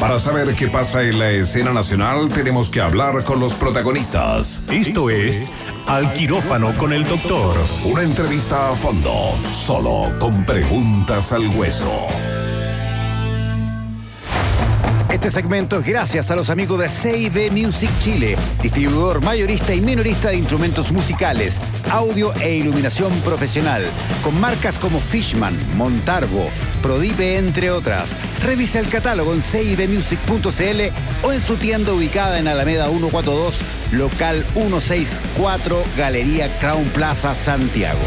Para saber qué pasa en la escena nacional, tenemos que hablar con los protagonistas. Esto es Al Quirófano con el Doctor. Una entrevista a fondo, solo con preguntas al hueso. Este segmento es gracias a los amigos de C&B Music Chile, distribuidor mayorista y minorista de instrumentos musicales, audio e iluminación profesional, con marcas como Fishman, Montarbo, Prodipe, entre otras. Revisa el catálogo en cibmusic.cl o en su tienda ubicada en Alameda 142, local 164, Galería Crown Plaza, Santiago.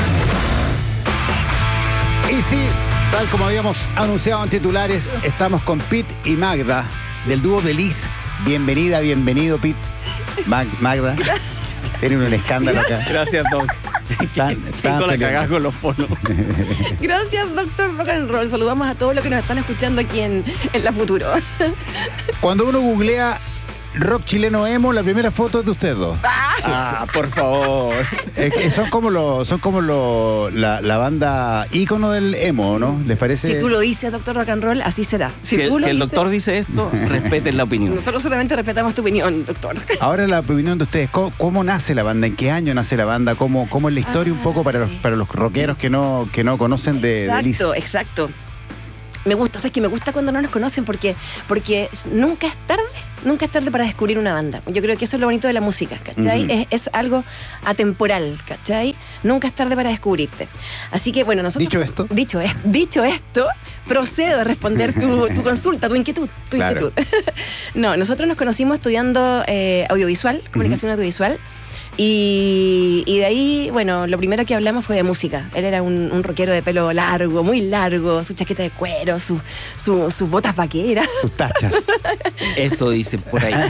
Y sí, tal como habíamos anunciado en titulares, estamos con Pete y Magda, del dúo de Liz. Bienvenida, bienvenido, Pete. Magda. Tienen un escándalo acá. Gracias, Doc. Tengo la cagada con los fonos. Gracias, doctor Rock and Roll. Saludamos a todos los que nos están escuchando aquí en La Futuro. Cuando uno googlea rock chileno emo, la primera foto es de ustedes dos. Por favor. Son como la banda ícono del emo, ¿no? ¿Les parece? Si tú lo dices, doctor Rock and Roll, así será. Si el doctor dice esto, respeten la opinión. Nosotros solamente respetamos tu opinión, doctor. Ahora la opinión de ustedes. ¿Cómo nace la banda? ¿En qué año nace la banda? ¿Cómo es la historia un poco para los rockeros que no conocen de Liz? Exacto. Me gusta, ¿sabes qué? Me gusta cuando no nos conocen porque nunca es tarde para descubrir una banda. Yo creo que eso es lo bonito de la música, ¿cachai? Uh-huh. Es algo atemporal, ¿cachai? Nunca es tarde para descubrirte. Así que, bueno, nosotros... Dicho esto, procedo a responder tu consulta, tu inquietud. Claro. No, nosotros nos conocimos estudiando audiovisual, comunicación audiovisual. Y de ahí, bueno, lo primero que hablamos fue de música. Él era un rockero de pelo largo, muy largo, su chaqueta de cuero, sus botas vaqueras. Sus tachas. Eso dicen por ahí.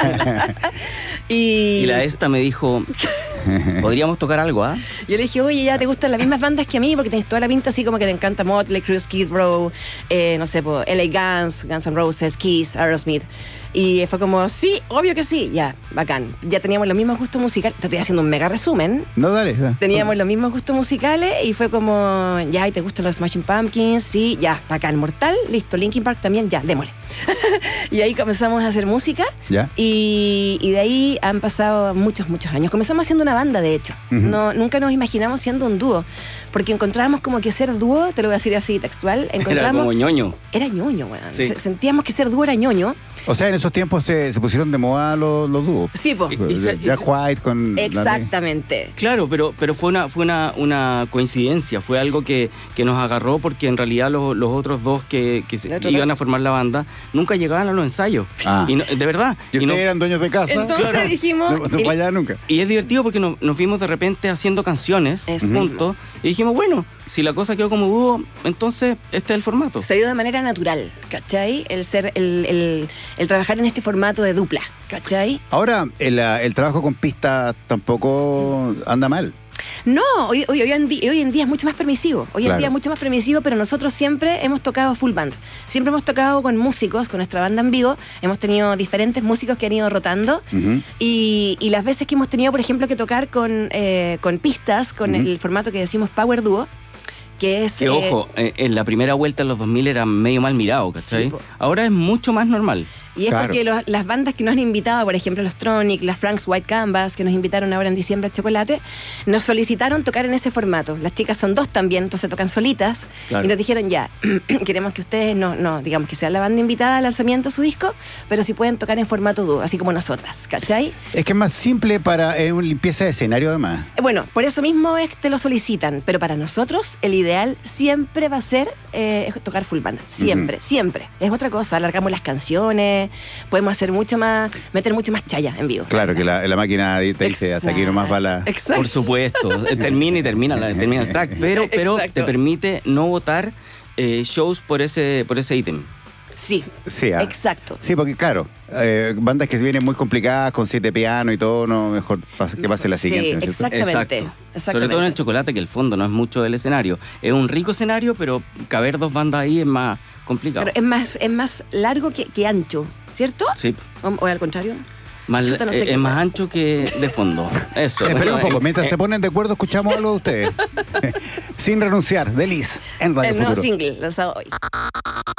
Y la esta me dijo, ¿podríamos tocar algo, ah? Yo le dije, oye, ya te gustan las mismas bandas que a mí, porque tenés toda la pinta así como que te encanta Motley Crue, Skid Row, no sé, LA Guns N' Roses, Kiss, Aerosmith. Y fue como, sí, obvio que sí. Ya, bacán. Ya teníamos los mismos gustos musicales. Te estoy haciendo un mega resumen. No, dale. Teníamos los mismos gustos musicales y fue como, ya, ¿y te gustan los Smashing Pumpkins? Sí, ya, bacán. Mortal, listo. Linkin Park también, ya, démosle. Y ahí comenzamos a hacer música. ¿Ya? Y de ahí han pasado muchos años. Comenzamos haciendo una banda, de hecho. Uh-huh. Nunca nos imaginamos siendo un dúo. Porque encontrábamos como que ser dúo, te lo voy a decir así textual, era como ñoño. Era ñoño, weón. Sí. Sentíamos que ser dúo era ñoño. O sea, en esos tiempos se pusieron de moda los dúos. Sí, po. Jack White con... Exactamente. Claro, pero fue una coincidencia. Fue algo que nos agarró porque en realidad los otros dos que iban a formar la banda nunca llegaban a los ensayos. Y de verdad. Y ustedes eran dueños de casa. Entonces claro, dijimos... No fallaban nunca. Y es divertido porque nos vimos de repente haciendo canciones juntos y dijimos, bueno, si la cosa quedó como dúo, entonces este es el formato. Se dio de manera natural, ¿cachai? El trabajar en este formato de dupla, ¿cachai? Ahora, el trabajo con pistas tampoco anda mal. No, hoy en día es mucho más permisivo. Hoy en día es mucho más permisivo, pero nosotros siempre hemos tocado full band. Siempre hemos tocado con músicos, con nuestra banda en vivo. Hemos tenido diferentes músicos que han ido rotando. Uh-huh. Y las veces que hemos tenido, por ejemplo, que tocar con pistas, con el formato que decimos Power Duo, que ojo, en la primera vuelta en los 2000 era medio mal mirado, ¿cachai? Sí, ahora es mucho más normal. Y es porque las bandas que nos han invitado, por ejemplo los Tronic, las Frank's White Canvas, que nos invitaron ahora en diciembre a Chocolate, nos solicitaron tocar en ese formato. Las chicas son dos también, entonces tocan solitas. Claro. Y nos dijeron, ya, queremos que ustedes no digamos que sean la banda invitada al lanzamiento de su disco, pero sí pueden tocar en formato dúo, así como nosotras, ¿cachai? Es que es más simple para una limpieza de escenario además. Bueno, por eso mismo es que te lo solicitan, pero para nosotros el ideal siempre va a ser tocar full band, siempre. Es otra cosa, alargamos las canciones, podemos hacer meter mucho más chaya en vivo. Claro, que la máquina te dice hasta aquí nomás va la... Exacto. Por supuesto, termina el track, pero te permite no votar shows por ese ítem. Sí, exacto. Sí, porque claro, bandas que vienen muy complicadas con 7 pianos y todo, no mejor que pase la siguiente. Sí, exactamente. Sobre todo en el Chocolate, que el fondo no es mucho del escenario. Es un rico escenario, pero caber dos bandas ahí es más complicado. Pero es más largo que ancho, ¿cierto? Sí. ¿O al contrario? Es más ancho que de fondo. Eso. Espera un poco, mientras se ponen de acuerdo, escuchamos algo de ustedes. Sin renunciar, de Liz, en Radio Futuro. El nuevo single lanzado hoy.